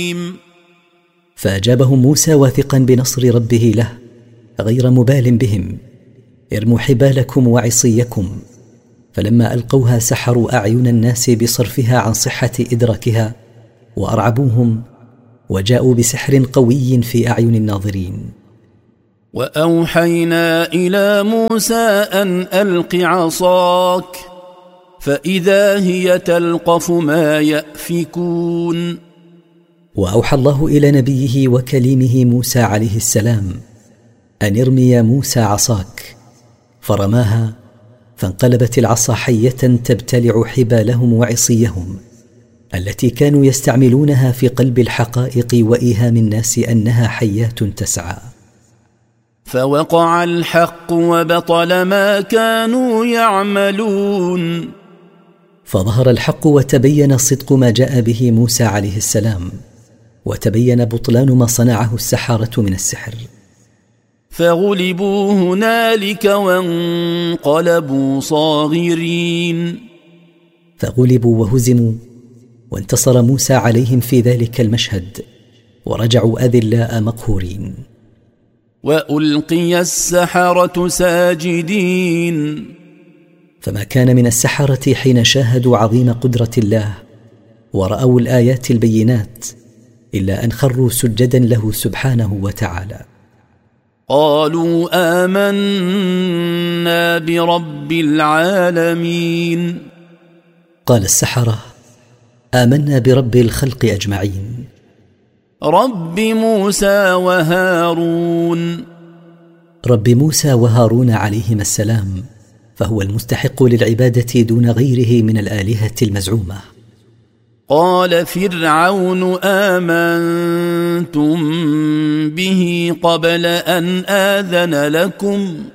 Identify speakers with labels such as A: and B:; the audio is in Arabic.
A: فأجابهم موسى واثقا بنصر ربه له غير مبال بهم: ارموا حبالكم وعصيكم. فلما ألقوها سحروا أعين الناس بصرفها عن صحة إدراكها وأرعبوهم، وجاءوا بسحر قوي في أعين الناظرين.
B: وأوحينا إلى موسى أن ألق عصاك فإذا هي تلقف ما يأفكون.
A: وأوحى الله إلى نبيه وكليمه موسى عليه السلام أن ارمي يا موسى عصاك، فرماها فانقلبت العصا حية تبتلع حبالهم وعصيهم التي كانوا يستعملونها في قلب الحقائق وإيهام الناس أنها حيات تسعى.
B: فوقع الحق وبطل ما كانوا يعملون.
A: فظهر الحق وتبين صدق ما جاء به موسى عليه السلام، وتبين بطلان ما صنعه السحرة من السحر.
B: فغلبوا هنالك وانقلبوا صاغرين.
A: فغلبوا وهزموا، وانتصر موسى عليهم في ذلك المشهد، ورجعوا أذلاء مقهورين.
B: وألقي السحرة ساجدين.
A: فما كان من السحرة حين شاهدوا عظيم قدرة الله ورأوا الآيات البينات إلا أن خروا سجدا له سبحانه وتعالى.
B: قالوا آمنا برب العالمين.
A: قال السحرة: آمنا برب الخلق أجمعين،
B: رب موسى وهارون.
A: رب موسى وهارون عليهما السلام، فهو المستحق للعبادة دون غيره من الآلهة المزعومة.
B: قال فرعون آمنتم به قبل أن آذن لكم